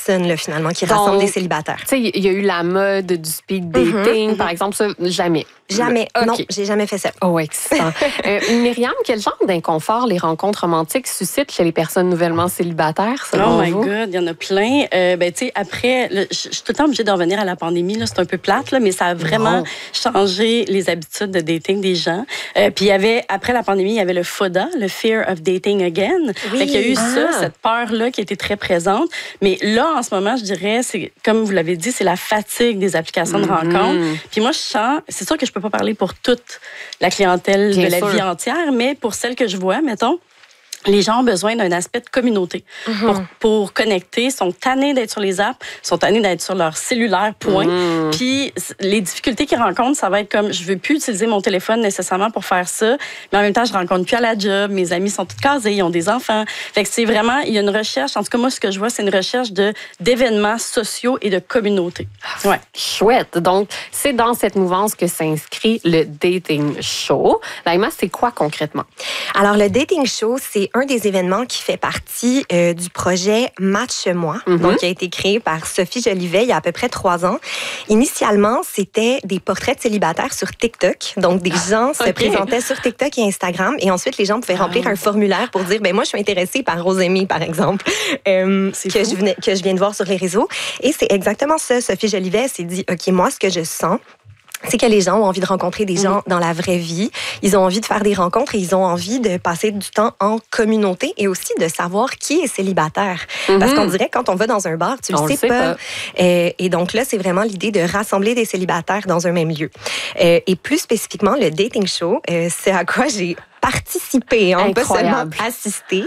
personnes, là, finalement, qui rassemblent des célibataires. Tu sais, il y a eu la mode du speed dating, par exemple, ça, jamais. Jamais. Okay. Non, j'ai jamais fait ça. Oh, excitant. Myriam, quel genre d'inconfort les rencontres romantiques suscitent chez les personnes nouvellement célibataires, selon vous? Oh my God, il y en a plein. Tu sais, après, je suis tout le temps obligée d'en revenir à la pandémie. Là, c'est un peu plate, là, mais ça a vraiment changé les habitudes de dating des gens. Puis il y avait, après la pandémie, il y avait le FODA, le Fear of Dating Again. Oui. Fait qu'il y a eu ça, cette peur-là qui était très présente. Mais là, en ce moment, je dirais, c'est comme vous l'avez dit, c'est la fatigue des applications de rencontres. Puis moi, je sens, c'est sûr que je peux pas parler pour toute la clientèle de la vie entière, mais pour celle que je vois, mettons, les gens ont besoin d'un aspect de communauté pour connecter. Ils sont tannés d'être sur les apps, ils sont tannés d'être sur leur cellulaire, point. Puis les difficultés qu'ils rencontrent, ça va être comme, je veux plus utiliser mon téléphone nécessairement pour faire ça, mais en même temps, je rencontre plus à la job, mes amis sont tous casés, ils ont des enfants. Fait que c'est vraiment, il y a une recherche, en tout cas moi, ce que je vois, c'est une recherche d'événements sociaux et de communauté. Ouais. Chouette. Donc, c'est dans cette mouvance que s'inscrit le Dating Show. Laïma, c'est quoi concrètement? Alors, le Dating Show, c'est un des événements qui fait partie du projet Match-moi, donc qui a été créé par Sophie Jolivet il y a à peu près 3 ans. Initialement, c'était des portraits de célibataires sur TikTok. Donc, des gens se présentaient sur TikTok et Instagram et ensuite, les gens pouvaient remplir un formulaire pour dire, ben moi, je suis intéressée par Rosémie, par exemple, que je viens de voir sur les réseaux. Et c'est exactement ça. Sophie Jolivet s'est dit, OK, moi, ce que je sens, c'est que les gens ont envie de rencontrer des gens dans la vraie vie. Ils ont envie de faire des rencontres et ils ont envie de passer du temps en communauté et aussi de savoir qui est célibataire. Parce qu'on dirait, quand on va dans un bar, tu le sais pas. Et donc là, c'est vraiment l'idée de rassembler des célibataires dans un même lieu. Et plus spécifiquement, le Dating Show, c'est à quoi j'ai participé, pas seulement assisté.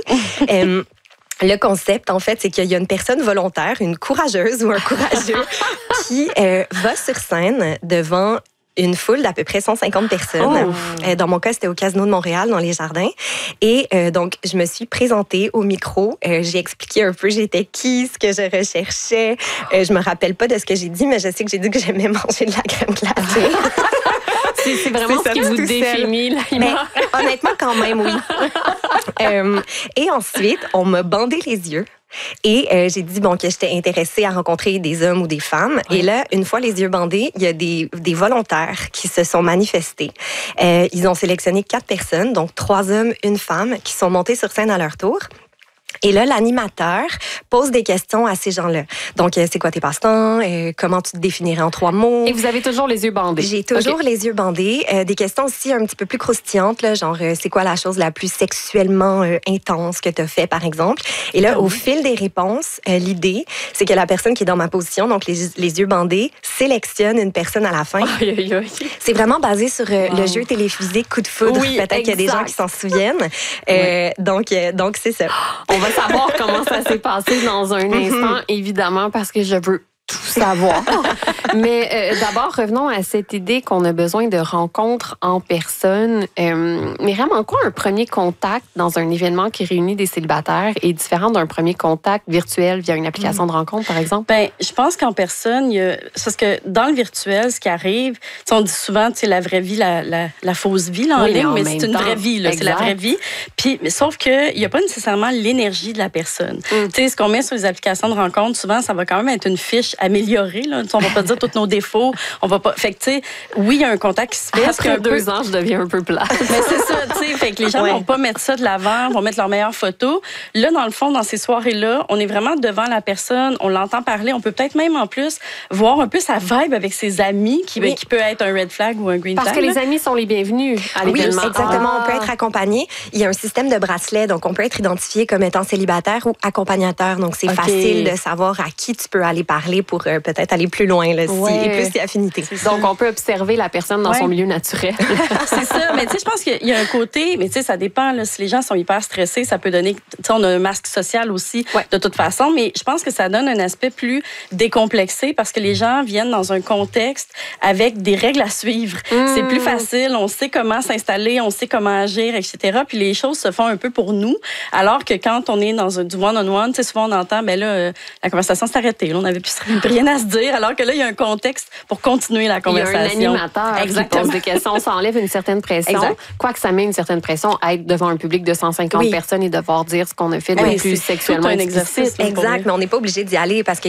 Le concept, en fait, c'est qu'il y a une personne volontaire, une courageuse ou un courageux qui va sur scène devant une foule d'à peu près 150 personnes. Dans mon cas, c'était au Casino de Montréal, dans les Jardins. Et donc, je me suis présentée au micro. J'ai expliqué un peu j'étais qui, ce que je recherchais. Je me rappelle pas de ce que j'ai dit, mais je sais que j'ai dit que j'aimais manger de la crème glacée. C'est vraiment ce qui vous définit, là. Mais honnêtement, quand même, oui. Et ensuite, on m'a bandé les yeux. Et j'ai dit que j'étais intéressée à rencontrer des hommes ou des femmes. Oui. Et là, une fois les yeux bandés, il y a des volontaires qui se sont manifestés. Ils ont sélectionné 4 personnes, donc 3 hommes, 1 femme, qui sont montés sur scène à leur tour. Et là, l'animateur pose des questions à ces gens-là. Donc, c'est quoi tes passe-temps? Comment tu te définirais en 3 mots? Et vous avez toujours les yeux bandés? J'ai toujours les yeux bandés. Des questions aussi un petit peu plus croustillantes, là, genre, c'est quoi la chose la plus sexuellement intense que tu as fait, par exemple? Et là, au fil des réponses, l'idée, c'est que la personne qui est dans ma position, donc les yeux bandés, sélectionne une personne à la fin. C'est vraiment basé sur le jeu télévisé Coup de foudre. Oui, peut-être qu'il y a des gens qui s'en souviennent. Donc, c'est ça. On va savoir comment ça s'est passé dans un instant, évidemment, parce que je veux tout savoir. Mais d'abord, revenons à cette idée qu'on a besoin de rencontres en personne. Myriam, en quoi un premier contact dans un événement qui réunit des célibataires est différent d'un premier contact virtuel via une application de rencontre, par exemple? Ben, je pense qu'en personne, c'est parce que dans le virtuel, ce qui arrive, on dit souvent, la vraie vie, la fausse vie là, en ligne, mais c'est une vraie vie, là, c'est la vraie vie. Puis, sauf qu'il n'y a pas nécessairement l'énergie de la personne. Ce qu'on met sur les applications de rencontre, souvent, ça va quand même être une fiche améliorée. Là. On va pas dire tous nos défauts. On va pas. Fait que, oui, il y a un contact qui se fait. Après 2 ans, je deviens un peu plate. Mais c'est ça, tu sais. Fait que les gens vont pas mettre ça de l'avant, vont mettre leurs meilleures photos. Là, dans le fond, dans ces soirées-là, on est vraiment devant la personne, on l'entend parler. On peut peut-être même, en plus, voir un peu sa vibe avec ses amis, qui peut être un red flag ou un green flag. Parce que les amis sont les bienvenus à l'événement. Oui, exactement. On peut être accompagné. Il y a un système de bracelet, donc on peut être identifié comme étant célibataire ou accompagnateur. Donc, c'est facile de savoir à qui tu peux aller parler pour peut-être aller plus loin, là, et plus si affinité. Donc, on peut observer la personne dans son milieu naturel. C'est ça. Mais tu sais, je pense qu'il y a un côté, mais tu sais, ça dépend. Là, si les gens sont hyper stressés, ça peut donner... Tu sais, on a un masque social aussi, de toute façon, mais je pense que ça donne un aspect plus décomplexé parce que les gens viennent dans un contexte avec des règles à suivre. C'est plus facile, on sait comment s'installer, on sait comment agir, etc. Puis les choses se font un peu pour nous, alors que quand on est dans du one-on-one, tu sais, souvent on entend, ben là, la conversation s'est arrêtée. Là, on n'avait plus rien à se dire, alors que là, il y a un contexte pour continuer la conversation. Il y a un animateur qui pose des questions. Ça enlève une certaine pression. Quoique ça met une certaine pression à être devant un public de 150 personnes et devoir dire ce qu'on a fait de plus sexuellement explicite. Exact, mais on n'est pas obligé d'y aller parce qu'il